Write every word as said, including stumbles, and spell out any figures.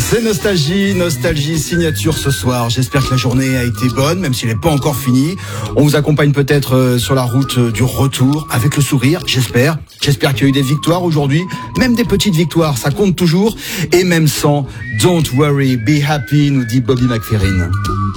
C'est Nostalgie, Nostalgie signature ce soir. J'espère que la journée a été bonne, même s'il n'est pas encore fini. On vous accompagne peut-être sur la route du retour, avec le sourire, j'espère. J'espère qu'il y a eu des victoires aujourd'hui, même des petites victoires, ça compte toujours. Et même sans, don't worry, be happy, nous dit Bobby McFerrin.